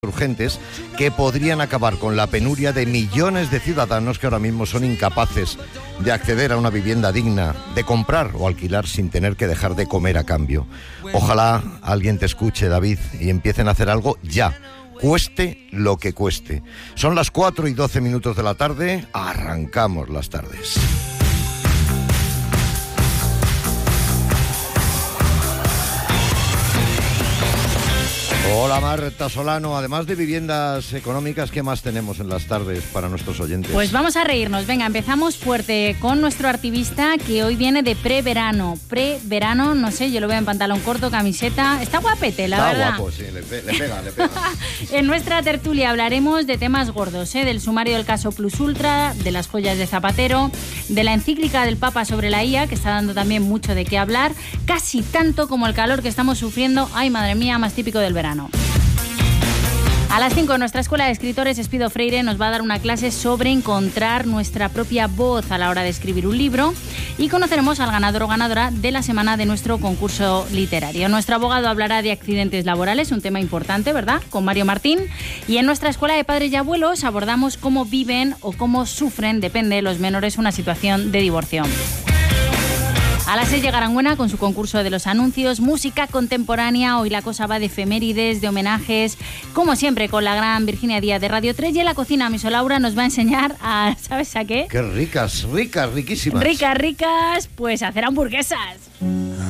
urgentes que podrían acabar con la penuria de millones de ciudadanos que ahora mismo son incapaces de acceder a una vivienda digna, de comprar o alquilar sin tener que dejar de comer a cambio. Ojalá alguien te escuche, David, y empiecen a hacer algo ya, cueste lo que cueste. Son las 4:12 de la tarde, arrancamos las tardes. Hola Marta Solano, además de viviendas económicas, ¿qué más tenemos en las tardes para nuestros oyentes? Pues vamos a reírnos, venga, empezamos fuerte con nuestro activista que hoy viene de preverano, no sé, yo lo veo en pantalón corto, camiseta, está guapete, la verdad. Está guapo, sí, le pega. En nuestra tertulia hablaremos de temas gordos, del sumario del caso Plus Ultra, de las joyas de Zapatero, de la encíclica del Papa sobre la IA, que está dando también mucho de qué hablar, casi tanto como el calor que estamos sufriendo, ay madre mía, más típico del verano. A las 5 en nuestra Escuela de Escritores, Espido Freire nos va a dar una clase sobre encontrar nuestra propia voz a la hora de escribir un libro y conoceremos al ganador o ganadora de la semana de nuestro concurso literario. Nuestro abogado hablará de accidentes laborales, un tema importante, ¿verdad?, con Mario Martín. Y en nuestra Escuela de Padres y Abuelos abordamos cómo viven o cómo sufren, depende, los menores una situación de divorcio. A las 6 llegará Angüena con su concurso de los anuncios, música contemporánea. Hoy la cosa va de efemérides, de homenajes, como siempre con la gran Virginia Díaz de Radio 3. Y en la cocina, Miso Laura nos va a enseñar a, ¿sabes a qué? Qué riquísimas. Ricas, pues a hacer hamburguesas.